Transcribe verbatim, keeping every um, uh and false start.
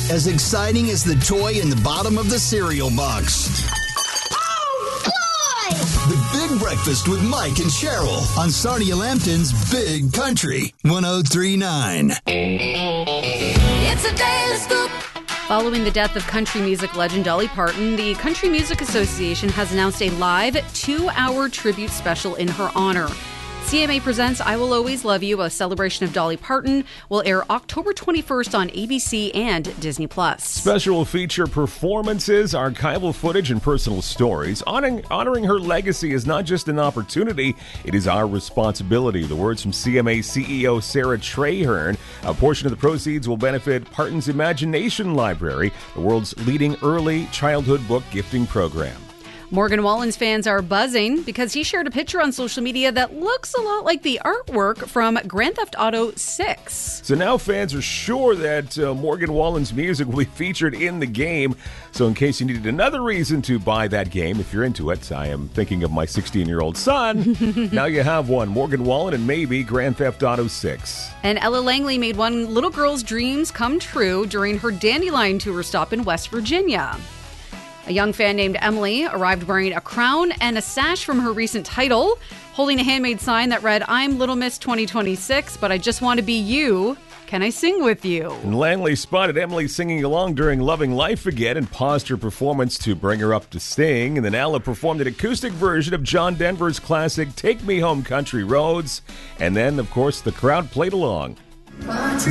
as exciting as the toy in the bottom of the cereal box. Oh, boy! The Big Breakfast with Mike and Cheryl on Sarnia Lambton's Big Country one oh three point nine. It's a daily scoop. Following the death of country music legend Dolly Parton, the Country Music Association has announced a live two-hour tribute special in her honor. C M A presents I Will Always Love You, a celebration of Dolly Parton, will air October twenty-first on A B C and Disney Plus. Special will feature performances, archival footage, and personal stories. Honoring, honoring her legacy is not just an opportunity, it is our responsibility. The words from C M A C E O Sarah Traherne. A portion of the proceeds will benefit Parton's Imagination Library, the world's leading early childhood book gifting program. Morgan Wallen's fans are buzzing because he shared a picture on social media that looks a lot like the artwork from Grand Theft Auto six. So now fans are sure that uh, Morgan Wallen's music will be featured in the game. So in case you needed another reason to buy that game, if you're into it, I am thinking of my sixteen-year-old son. Now you have one, Morgan Wallen and maybe Grand Theft Auto six. And Ella Langley made one little girl's dreams come true during her Dandelion tour stop in West Virginia. A young fan named Emily arrived wearing a crown and a sash from her recent title, holding a handmade sign that read, I'm Little Miss twenty twenty-six, but I just want to be you. Can I sing with you? And Langley spotted Emily singing along during Loving Life Again and paused her performance to bring her up to sing. And then Ella performed an acoustic version of John Denver's classic Take Me Home Country Roads. And then, of course, the crowd played along. Country